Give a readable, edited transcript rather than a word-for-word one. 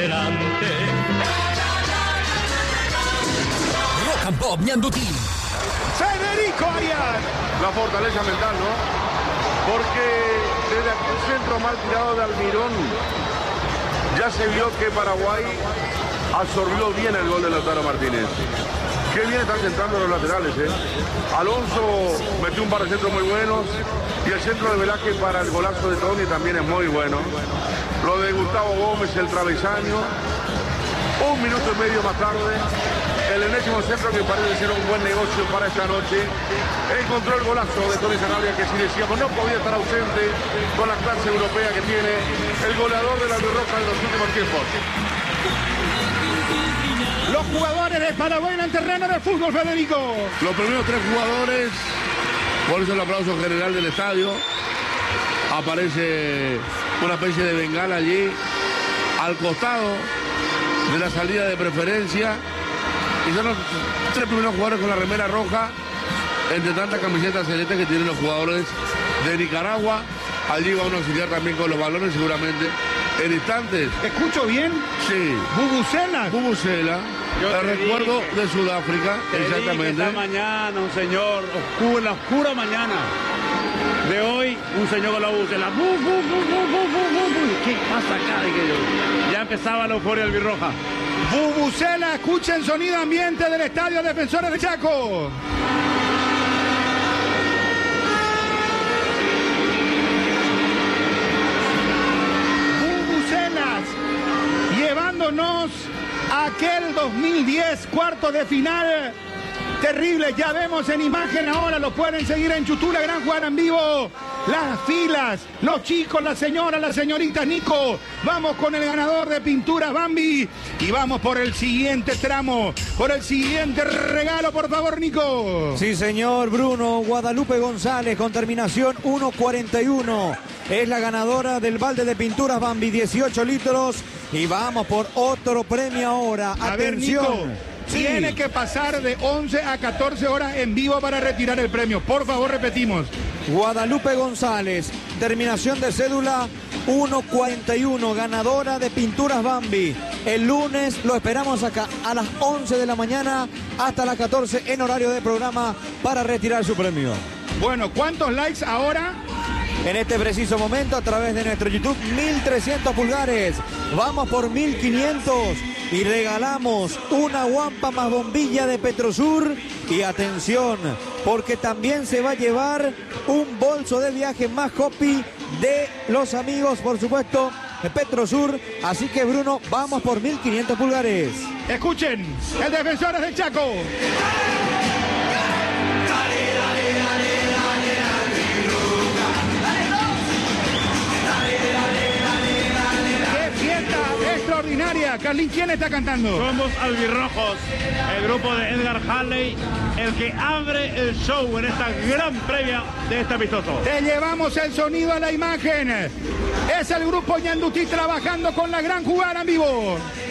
adelante. Rock and Pop Ñandutí. Federico Arias. La fortaleza mental, ¿no? Porque desde aquel centro mal tirado de Almirón ya se vio que Paraguay absorbió bien el gol de Lautaro Martínez. Qué bien están centrando los laterales, ¿eh? Alonso metió un par de centros muy buenos y el centro de Velázquez para el golazo de Toni también es muy bueno. Lo de Gustavo Gómez, el travesaño. Un minuto y medio más tarde, el enésimo centro que parece ser un buen negocio para esta noche. Encontró el golazo de Toni Sanabria, que si decíamos no podía estar ausente con la clase europea que tiene el goleador de la Albirroja de los últimos tiempos. Los jugadores de Paraguay en el terreno del fútbol, Federico. Los primeros tres jugadores, por eso el aplauso general del estadio. Aparece una especie de bengala allí, al costado de la salida de preferencia. Y son los tres primeros jugadores con la remera roja, entre tantas camisetas celestes que tienen los jugadores de Nicaragua. Allí va un auxiliar también con los balones, seguramente. En instantes. ¿Escucho bien? Sí. Bubucela. Bubucela. El recuerdo de Sudáfrica, exactamente. Esta mañana, un señor, la oscura mañana de hoy, un señor con la bubucela. ¿Qué pasa acá? Ya empezaba la euforia albirroja. Bubucela, escuchen sonido ambiente del Estadio Defensores de Chaco. Llevándonos a aquel 2010 cuarto de final terrible. Ya vemos en imagen ahora, lo pueden seguir en YouTube, la gran jugada en vivo. Las filas, los chicos, las señoras, las señoritas. Nico, vamos con el ganador de Pinturas Bambi y vamos por el siguiente tramo, por el siguiente regalo, por favor, Nico. Sí, señor, Bruno. Guadalupe González con terminación 141. Es la ganadora del balde de Pinturas Bambi, 18 litros. Y vamos por otro premio ahora. Atención. A ver, Nico, sí. Tiene que pasar de 11 a 14 horas en vivo para retirar el premio. Por favor, repetimos. Guadalupe González, terminación de cédula 141, ganadora de Pinturas Bambi. El lunes lo esperamos acá a las 11 de la mañana hasta las 14 en horario de programa para retirar su premio. Bueno, ¿cuántos likes ahora? En este preciso momento a través de nuestro YouTube, 1.300 pulgares. Vamos por 1.500 y regalamos una guampa más bombilla de Petrosur. Y atención, porque también se va a llevar un bolso de viaje más copy de los amigos, por supuesto, de Petrosur. Así que, Bruno, vamos por 1.500 pulgares. Escuchen, el Defensores del Chaco. Extraordinaria. Carlín, ¿quién está cantando? Somos albirrojos, el grupo de Edgar Halley, el que abre el show en esta gran previa de este amistoso. Te llevamos el sonido a la imagen. Es el grupo Ñandutí trabajando con la gran jugada en vivo.